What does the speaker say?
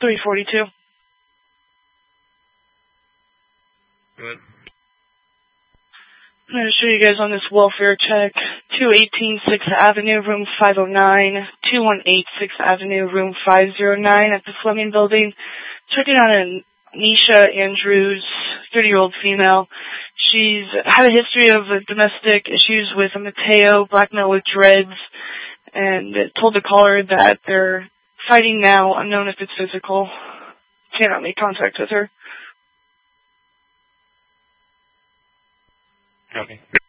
342. Good. I'm going to show you guys on this welfare check. 218 6th Avenue, room 509. 218 6th Avenue, room 509 at the Fleming Building. Checking on a Nisha Andrews, 30-year-old female. She's had a history of domestic issues with a Mateo, blackmail with dreads, and told the caller that they're fighting now, unknown if it's physical. Cannot make contact with her. Okay.